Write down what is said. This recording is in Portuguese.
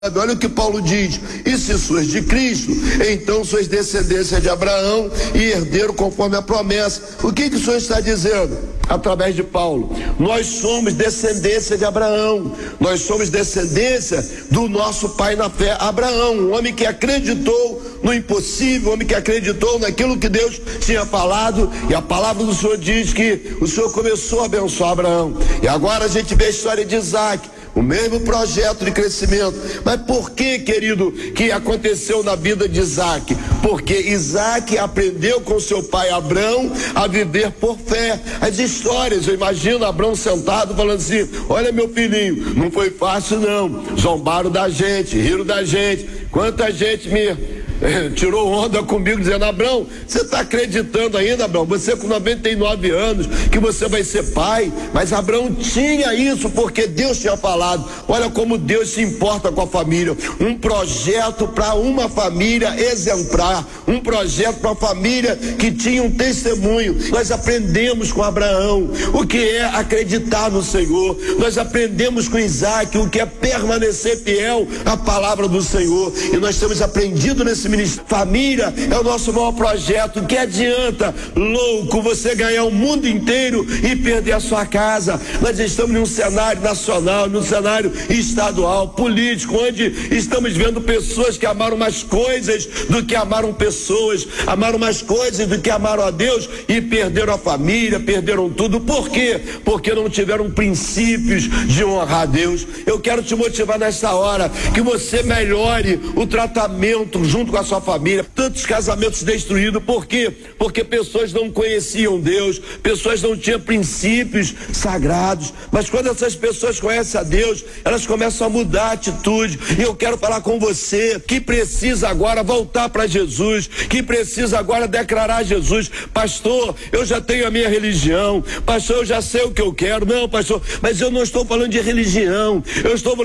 Olha o que Paulo diz: e se sois de Cristo, então sois descendência de Abraão e herdeiro conforme a promessa. O que o Senhor está dizendo? Através de Paulo, nós somos descendência de Abraão, nós somos descendência do nosso pai na fé, Abraão, um homem que acreditou no impossível, um homem que acreditou naquilo que Deus tinha falado, e a palavra do Senhor diz que o Senhor começou a abençoar Abraão, e agora a gente vê a história de Isaac, o mesmo projeto de crescimento. Mas por que, querido, que aconteceu na vida de Isaac? Porque Isaac aprendeu com seu pai Abraão a viver por fé. As histórias, eu imagino Abraão sentado falando assim: olha, meu filhinho, não foi fácil não, zombaram da gente, riram da gente, quanta gente me tirou onda comigo dizendo: Abraão, você está acreditando ainda, Abraão? Você com 99 anos que você vai ser pai? Mas Abraão tinha isso porque Deus tinha falado. Olha como Deus se importa com a família. Um projeto para uma família exemplar, um projeto para uma família que tinha um testemunho. Nós aprendemos com Abraão o que é acreditar no Senhor. Nós aprendemos com Isaac o que é permanecer fiel à palavra do Senhor, e nós temos aprendido nesse ministério. Família é o nosso maior projeto. Que adianta, louco, você ganhar o mundo inteiro e perder a sua casa? Nós estamos num cenário nacional, num cenário estadual, político, onde estamos vendo pessoas que amaram mais coisas do que amaram pessoas, amaram mais coisas do que amaram a Deus e perderam a família, perderam tudo. Por quê? Porque não tiveram princípios de honrar a Deus. Eu quero te motivar nesta hora que você melhore o tratamento junto com a sua família. Tantos casamentos destruídos, por quê? Porque pessoas não conheciam Deus, pessoas não tinham princípios sagrados. Mas quando essas pessoas conhecem a Deus, elas começam a mudar a atitude. E eu quero falar com você que precisa agora voltar para Jesus, que precisa agora declarar Jesus: pastor, eu já tenho a minha religião, pastor, eu já sei o que eu quero. Não, pastor, mas eu não estou falando de religião, eu estou